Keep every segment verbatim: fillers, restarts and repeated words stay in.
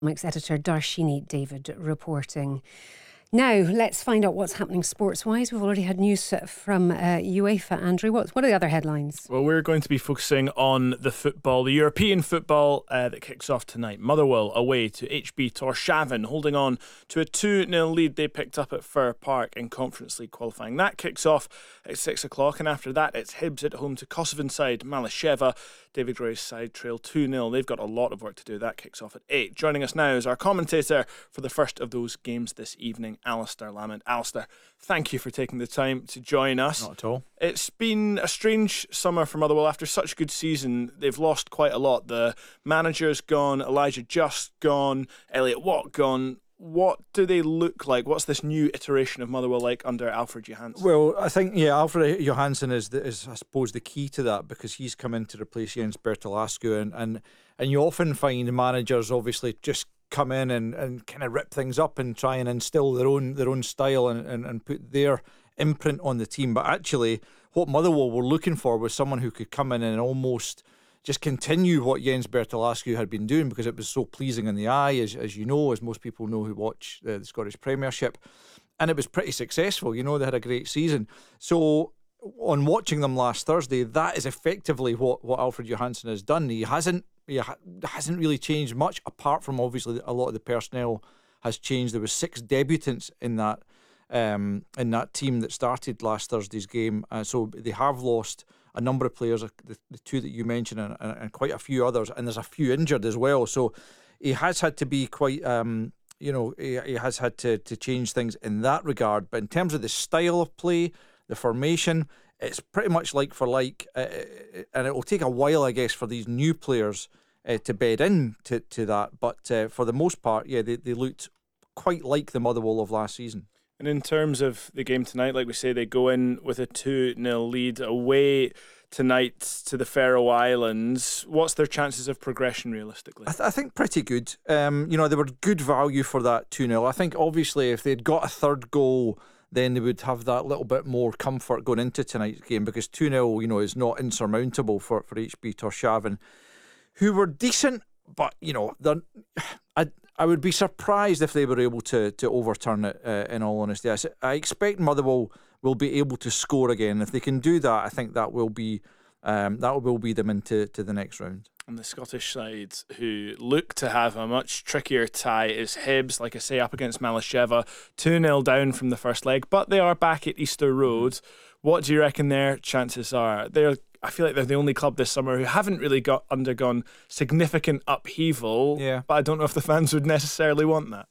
Economics editor Darshini David reporting. Now, let's find out what's happening sports-wise. We've already had news from uh, UEFA. Andrew, what, what are the other headlines? Well, we're going to be focusing on the football, the European football uh, that kicks off tonight. Motherwell away to H B Tórshavn, holding on to a two nil lead they picked up at Fir Park in Conference League qualifying. That kicks off at six o'clock, and after that it's Hibs at home to Kosovan side Malasheva. David Gray's side trail two nil. They've got a lot of work to do. That kicks off at eight. Joining us now is our commentator for the first of those games this evening, Alistair Lamont. Alistair, thank you for taking the time to join us. Not at all. It's been a strange summer for Motherwell. After such a good season, they've lost quite a lot. The manager's gone, Elijah Just gone, Elliot Watt gone. What do they look like? What's this new iteration of Motherwell like under Alfred Johansson? Well, I think, yeah, Alfred Johansson is, the, is I suppose, the key to that, because he's come in to replace Jens Bertolascu, and, and, and you often find managers obviously just come in and, and kind of rip things up and try and instill their own their own style and, and, and put their imprint on the team. But actually, what Motherwell were looking for was someone who could come in and almost just continue what Jens Bertolascu had been doing, because it was so pleasing in the eye, as as you know, as most people know who watch the, the Scottish Premiership. And it was pretty successful. You know, they had a great season. So on watching them last Thursday, that is effectively what, what Alfred Johansson has done. He hasn't he ha- hasn't really changed much, apart from obviously a lot of the personnel has changed. There was six debutants in that um, in that team that started last Thursday's game. Uh, so they have lost a number of players, the, the two that you mentioned, and, and quite a few others, and there's a few injured as well. So he has had to be quite, um, you know, he, he has had to, to change things in that regard. But in terms of the style of play, the formation, it's pretty much like for like, uh, and it will take a while, I guess, for these new players uh, to bed in to, to that. But uh, for the most part, yeah, they, they looked quite like the Motherwell of last season. And in terms of the game tonight, like we say, they go in with a two nil lead away tonight to the Faroe Islands. What's their chances of progression realistically? I, th- I think pretty good. Um, you know, they were good value for that two nil. I think obviously if they'd got a third goal, then they would have that little bit more comfort going into tonight's game, because two nil, you know, is not insurmountable for, for H B Tórshavn, who were decent, but, you know, they're... I, I would be surprised if they were able to to overturn it, uh, in all honesty. I, I expect Motherwell will be able to score again. If they can do that, I think that will be um, that will be them into to the next round. And the Scottish side, who look to have a much trickier tie, is Hibs, like I say, up against Malasheva, two nil down from the first leg, but they are back at Easter Road. What do you reckon their chances are? They're I feel like they're the only club this summer who haven't really got undergone significant upheaval. Yeah. But I don't know if the fans would necessarily want that.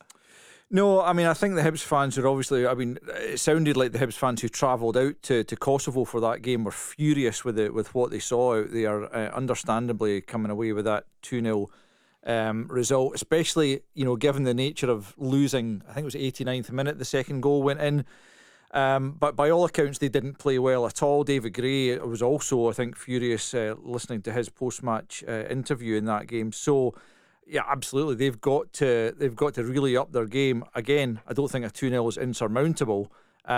No, I mean, I think the Hibs fans are obviously, I mean, it sounded like the Hibs fans who travelled out to, to Kosovo for that game were furious with it, with what they saw out there, uh, understandably coming away with that two nil um, result, especially, you know, given the nature of losing. I think it was eighty-ninth minute the second goal went in. Um, but by all accounts, they didn't play well at all. David Gray was also, I think, furious uh, listening to his post-match uh, interview in that game. So, yeah, absolutely, they've got to they've got to really up their game. Again, I don't think a two nil is insurmountable,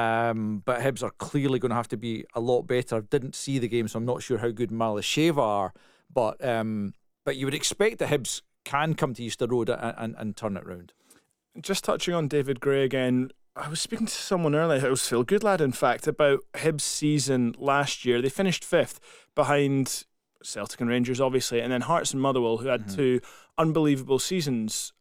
um, but Hibs are clearly going to have to be a lot better. I didn't see the game, so I'm not sure how good Malasheva are, but um, but you would expect that Hibs can come to Easter Road and, and, and turn it round. Just touching on David Gray again, I was speaking to someone earlier, it was Phil Goodlad in fact, about Hibs' season last year. They finished fifth behind Celtic and Rangers obviously, and then Hearts and Motherwell, who had mm-hmm. two unbelievable seasons.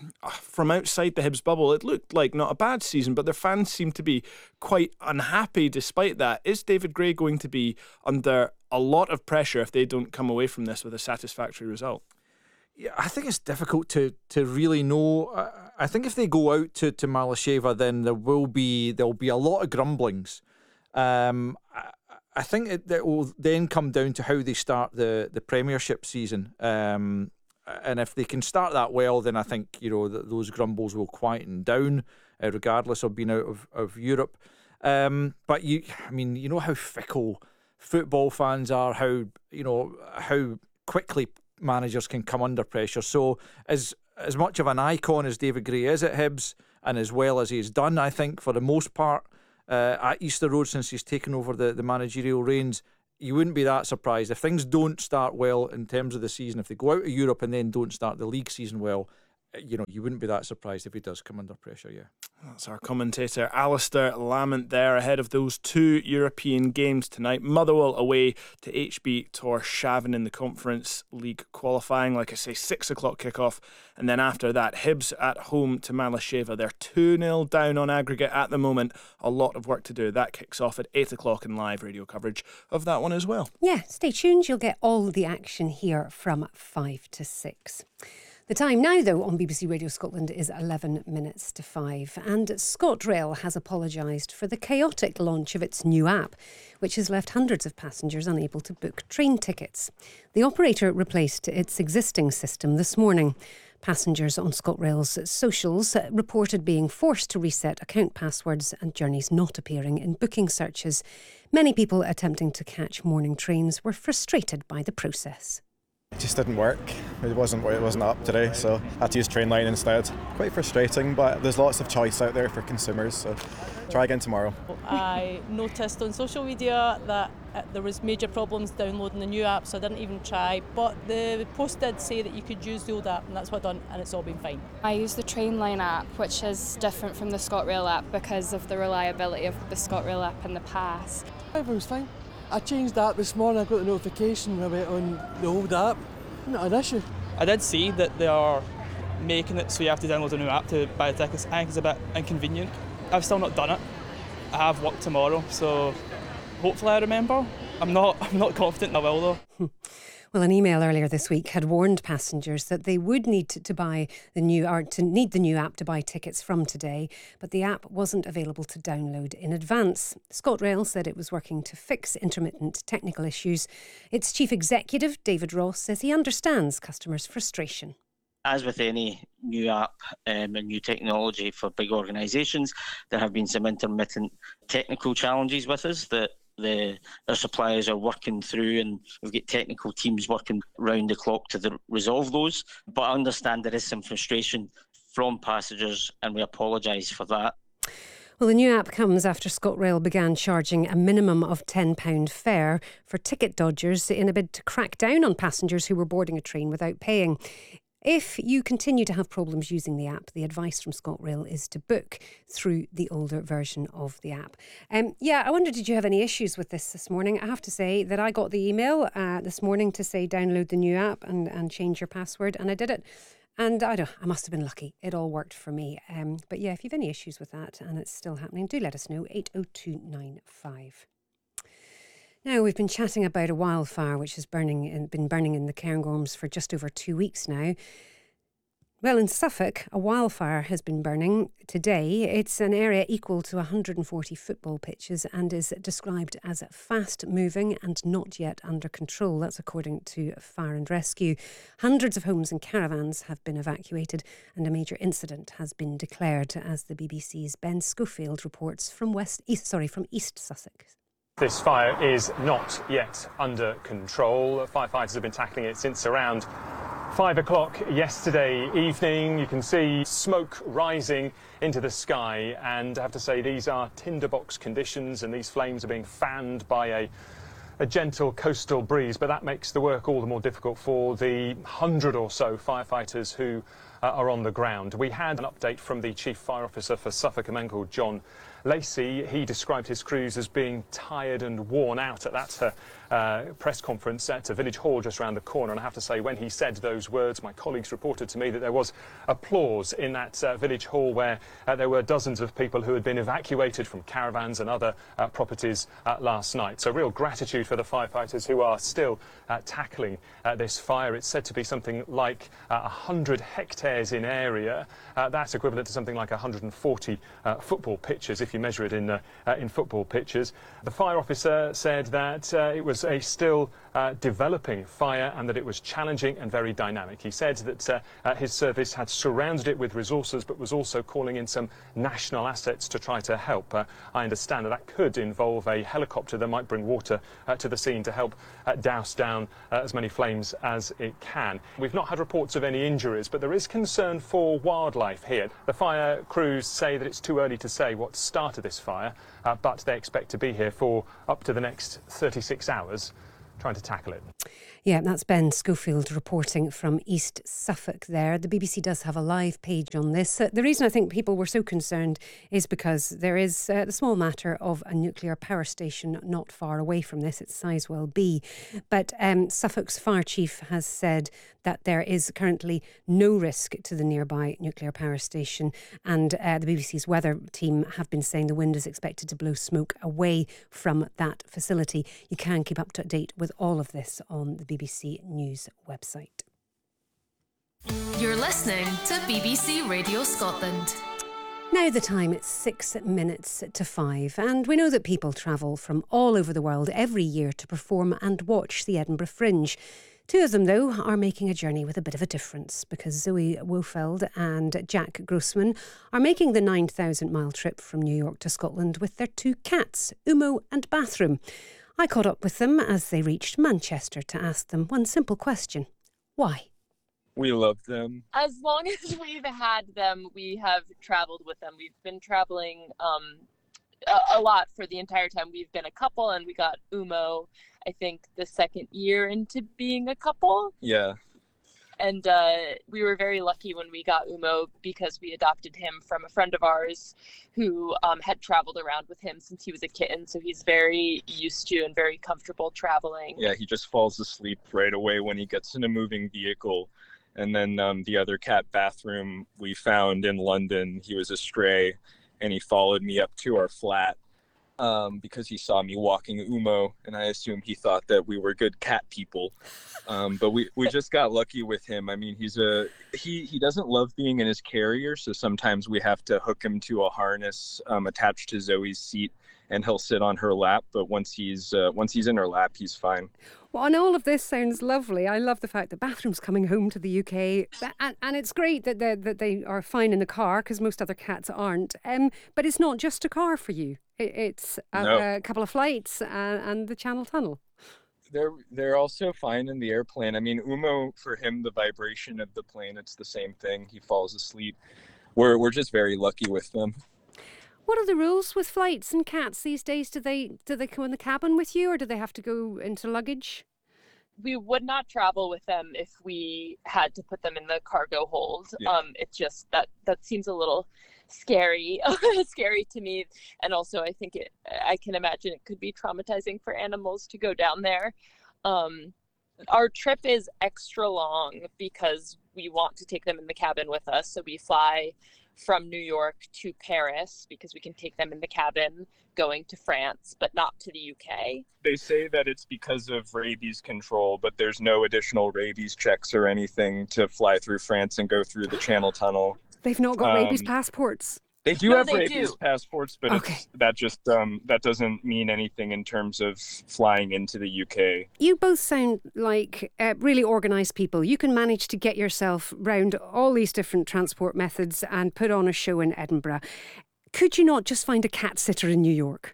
From outside the Hibs bubble, it looked like not a bad season, but their fans seemed to be quite unhappy despite that. Is David Gray going to be under a lot of pressure if they don't come away from this with a satisfactory result? Yeah, I think it's difficult to to really know. I, I think if they go out to, to Malasheva, then there will be there'll be a lot of grumblings. Um, I, I think it, it will then come down to how they start the, the Premiership season. Um, and if they can start that well, then I think, you know, that those grumbles will quieten down, uh, regardless of being out of, of Europe. Um, but you, I mean, you know how fickle football fans are, how, you know, how quickly managers can come under pressure. So as as much of an icon as David Gray is at Hibs, and as well as he's done, I think, for the most part, uh, at Easter Road since he's taken over the, the managerial reins, you wouldn't be that surprised. If things don't start well in terms of the season, if they go out of Europe and then don't start the league season well, you know, you wouldn't be that surprised if he does come under pressure, yeah. That's our commentator, Alistair Lamont, there ahead of those two European games tonight. Motherwell away to H B Tórshavn in the Conference League qualifying. Like I say, six o'clock kickoff. And then after that, Hibs at home to Malasheva. They're two nil down on aggregate at the moment. A lot of work to do. That kicks off at eight o'clock in live radio coverage of that one as well. Yeah, stay tuned. You'll get all the action here from five to six. The time now, though, on B B C Radio Scotland is eleven minutes to five. And ScotRail has apologised for the chaotic launch of its new app, which has left hundreds of passengers unable to book train tickets. The operator replaced its existing system this morning. Passengers on ScotRail's socials reported being forced to reset account passwords and journeys not appearing in booking searches. Many people attempting to catch morning trains were frustrated by the process. It just didn't work. It wasn't it wasn't up today, so I had to use Trainline instead. Quite frustrating, but there's lots of choice out there for consumers, so try again tomorrow. I noticed on social media that there was major problems downloading the new app, so I didn't even try. But the post did say that you could use the old app, and that's what I've done, and it's all been fine. I use the Trainline app, which is different from the ScotRail app because of the reliability of the ScotRail app in the past. Everything's fine. I changed the app this morning, I got the notification when I went on the old app. Not an issue. I did see that they are making it so you have to download a new app to buy the tickets. I think it's a bit inconvenient. I've still not done it. I have work tomorrow, so hopefully I remember. I'm not I'm not confident I will though. Well, an email earlier this week had warned passengers that they would need to, to buy the new or to need the new app to buy tickets from today, but the app wasn't available to download in advance. ScotRail said it was working to fix intermittent technical issues. Its chief executive, David Ross, says he understands customers' frustration. As with any new app um, and new technology for big organisations, there have been some intermittent technical challenges with us that the our suppliers are working through, and we've got technical teams working round the clock to the, resolve those. But I understand there is some frustration from passengers, and we apologise for that. Well, the new app comes after ScotRail began charging a minimum of ten pounds fare for ticket dodgers in a bid to crack down on passengers who were boarding a train without paying. If you continue to have problems using the app, the advice from ScotRail is to book through the older version of the app. Um, yeah, I wonder, did you have any issues with this this morning? I have to say that I got the email uh, this morning to say download the new app and, and change your password, and I did it. And I don't I must have been lucky. It all worked for me. Um, but yeah, if you have any issues with that and it's still happening, do let us know, eight oh two nine five. Now, we've been chatting about a wildfire which has burning in, been burning in the Cairngorms for just over two weeks now. Well, in Suffolk, a wildfire has been burning today. It's an area equal to one hundred forty football pitches and is described as fast-moving and not yet under control. That's according to Fire and Rescue. Hundreds of homes and caravans have been evacuated and a major incident has been declared, as the B B C's Ben Schofield reports from West East, sorry, from East Sussex. This fire is not yet under control. Firefighters have been tackling it since around five o'clock yesterday evening. You can see smoke rising into the sky, and I have to say these are tinderbox conditions, and these flames are being fanned by a a gentle coastal breeze, but that makes the work all the more difficult for the hundred or so firefighters who uh, are on the ground. We had an update from the Chief Fire Officer for Suffolk, a man called John Lacey. He described his crews as being tired and worn out at that uh, uh, press conference at a village hall just around the corner. And I have to say, when he said those words, my colleagues reported to me that there was applause in that uh, village hall, where uh, there were dozens of people who had been evacuated from caravans and other uh, properties uh, last night. So real gratitude for the firefighters who are still uh, tackling uh, this fire. It's said to be something like uh, one hundred hectares in area. Uh, that's equivalent to something like one hundred forty uh, football pitches, if you measure it in uh, uh, in football pitches. The fire officer said that uh, it was a still uh, developing fire and that it was challenging and very dynamic. He said that uh, uh, his service had surrounded it with resources, but was also calling in some national assets to try to help. Uh, I understand that that could involve a helicopter that might bring water uh, to the scene to help uh, douse down uh, as many flames as it can. We've not had reports of any injuries, but there is concern for wildlife here. The fire crews say that it's too early to say what started this fire, uh, but they expect to be here for up to the next thirty-six hours trying to tackle it. Yeah, that's Ben Schofield reporting from East Suffolk there. The B B C does have a live page on this. Uh, the reason I think people were so concerned is because there is uh, the small matter of a nuclear power station not far away from this. It's Sizewell B. But um, Suffolk's fire chief has said that there is currently no risk to the nearby nuclear power station. And uh, the B B C's weather team have been saying the wind is expected to blow smoke away from that facility. You can keep up to date with all of this on the B B C News website. You're listening to B B C Radio Scotland. Now the time, it's six minutes to five, and we know that people travel from all over the world every year to perform and watch the Edinburgh Fringe. Two of them, though, are making a journey with a bit of a difference, because Zoe Wofeld and Jack Grossman are making the nine thousand mile trip from New York to Scotland with their two cats, Umo and Bathroom. I caught up with them as they reached Manchester to ask them one simple question. Why? We love them. As long as we've had them, we have travelled with them. We've been travelling um, a, a lot for the entire time. We've been a couple, and we got Umo, I think, the second year into being a couple. Yeah. And uh, we were very lucky when we got Umo because we adopted him from a friend of ours who um, had traveled around with him since he was a kitten. So he's very used to and very comfortable traveling. Yeah, he just falls asleep right away when he gets in a moving vehicle. And then um, the other cat, Bathroom, we found in London. He was a stray, and he followed me up to our flat um, because he saw me walking Umo, and I assumed he thought that we were good cat people. Um, but we, we just got lucky with him. I mean, he's a he he doesn't love being in his carrier, so sometimes we have to hook him to a harness um, attached to Zoe's seat, and he'll sit on her lap. But once he's uh, once he's in her lap, he's fine. Well, and all of this sounds lovely. I love the fact that Bathroom's coming home to the U K, and, and it's great that they that they are fine in the car because most other cats aren't. Um, but it's not just a car for you. It, it's a, No. a couple of flights and, and the Channel Tunnel. They're they're also fine in the airplane. I mean, Umo, for him, the vibration of the plane, it's the same thing. He falls asleep. We're we're just very lucky with them. What are the rules with flights and cats these days? Do they do they come in the cabin with you, or do they have to go into luggage? We would not travel with them if we had to put them in the cargo hold. Yeah. Um, it's just that that seems a little scary, scary to me. And also, I think it, I can imagine it could be traumatizing for animals to go down there. Um, our trip is extra long because we want to take them in the cabin with us. So we fly from New York to Paris because we can take them in the cabin going to France, but not to the U K. They say that it's because of rabies control, but there's no additional rabies checks or anything to fly through France and go through the Channel Tunnel. They've not got Um, rabies passports. They do No, have they rabies do. passports, but Okay. it's, that just um, that doesn't mean anything in terms of flying into the U K. You both sound like uh, really organised people. You can manage to get yourself round all these different transport methods and put on a show in Edinburgh. Could you not just find a cat sitter in New York?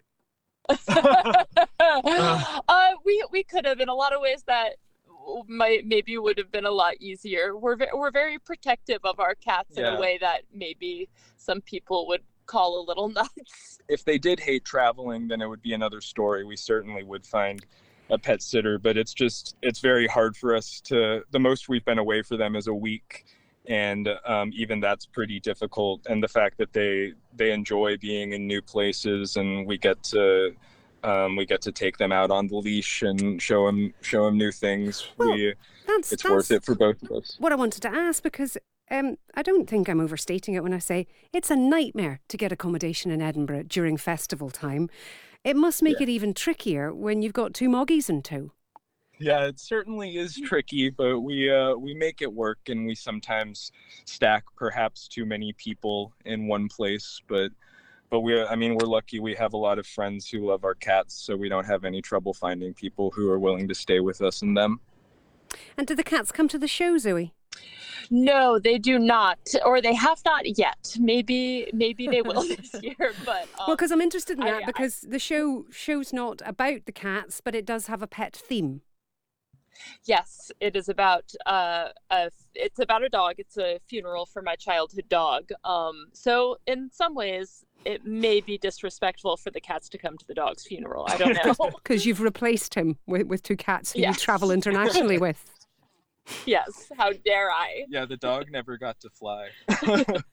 uh, we we could have in a lot of ways that might maybe would have been a lot easier. We're ve- we're very protective of our cats in Yeah. a way that maybe some people would call a little nuts. If they did hate traveling, then it would be another story. We certainly would find a pet sitter, but it's just it's very hard for us to. The most we've been away for them is a week, and um, even that's pretty difficult. And the fact that they they enjoy being in new places, and we get to. Um, we get to take them out on the leash and show them show them new things. Well, we, That's, it's that's worth it for both of us. what I wanted to ask, because um, I don't think I'm overstating it when I say it's a nightmare to get accommodation in Edinburgh during festival time. It must make Yeah. it even trickier when you've got two moggies in tow. Yeah, it certainly is tricky, but we uh, we make it work, and we sometimes stack perhaps too many people in one place, but. But we, I mean, we're lucky. We have a lot of friends who love our cats, so we don't have any trouble finding people who are willing to stay with us and them. And do the cats come to the show, Zoe? No, they do not, or they have not yet. Maybe maybe they will this year, but um, Well, because I'm interested in I- that, I- because the show show's not about the cats, but it does have a pet theme. Yes, it is about uh, a. It's about a dog. It's a funeral for my childhood dog. Um, so in some ways, it may be disrespectful for the cats to come to the dog's funeral. I don't know. Because you've replaced him with, with two cats who Yes. you travel internationally with. Yes, how dare I? Yeah, the dog never got to fly.